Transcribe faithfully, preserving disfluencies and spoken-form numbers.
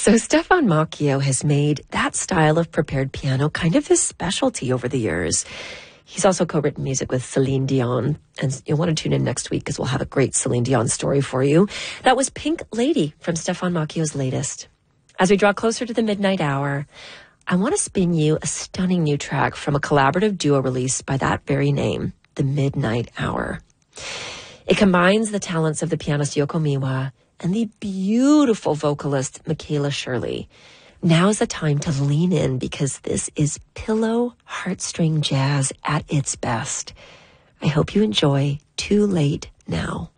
So Stefan Macchio has made that style of prepared piano kind of his specialty over the years. He's also co-written music with Celine Dion, and you'll want to tune in next week because we'll have a great Celine Dion story for you. That was Pink Lady from Stefan Macchio's latest. As we draw closer to the midnight hour, I want to spin you a stunning new track from a collaborative duo released by that very name, The Midnight Hour. It combines the talents of the pianist Yoko Miwa and the beautiful vocalist Michaela Shirley. Now's the time to lean in because this is pillow heartstring jazz at its best. I hope you enjoy Too Late Now.